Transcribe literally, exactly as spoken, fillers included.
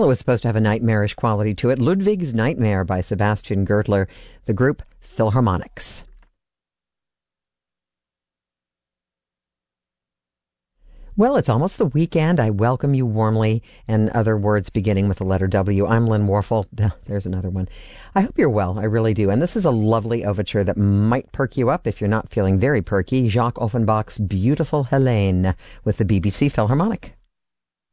Well, it was supposed to have a nightmarish quality to it. Ludwig's Nightmare by Sebastian Gertler, the group Philharmonics. Well, it's almost the weekend. I welcome you warmly, and other words beginning with the letter W. I'm Lynn Warfel. There's another one. I hope you're well. I really do. And this is a lovely overture that might perk you up if you're not feeling very perky. Jacques Offenbach's Beautiful Helene with the B B C Philharmonic.